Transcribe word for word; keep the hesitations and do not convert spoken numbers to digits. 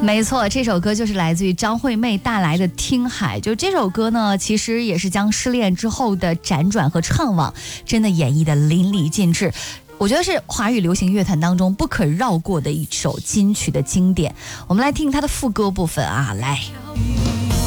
没错，这首歌就是来自于张惠妹带来的《听海》。就这首歌呢，其实也是将失恋之后的辗转和怅惘，真的演绎的淋漓尽致。我觉得是华语流行乐坛当中不可绕过的一首金曲的经典。我们来听它的副歌部分啊，来。